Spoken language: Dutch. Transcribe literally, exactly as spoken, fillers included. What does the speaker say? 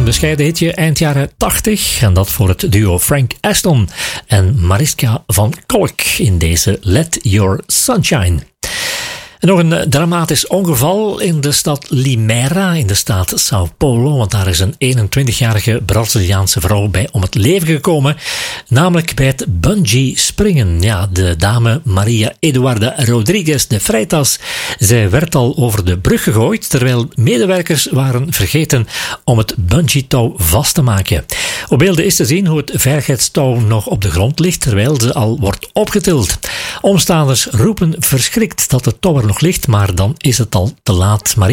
bescheiden hitje eind jaren tachtig. En dat voor het duo Frank Aston en Mariska van Kolk in deze Let Your Sunshine. En nog een dramatisch ongeval in de stad Limeira in de staat Sao Paulo, want daar is een eenentwintigjarige Braziliaanse vrouw bij om het leven gekomen, namelijk bij het bungee springen. Ja, de dame Maria Eduarda Rodrigues de Freitas, zij werd al over de brug gegooid, terwijl medewerkers waren vergeten om het bungee touw vast te maken. Op beelden is te zien hoe het veiligheidstouw nog op de grond ligt, terwijl ze al wordt opgetild. Omstanders roepen verschrikt dat het touw er nog ligt, maar dan is het al te laat. Maria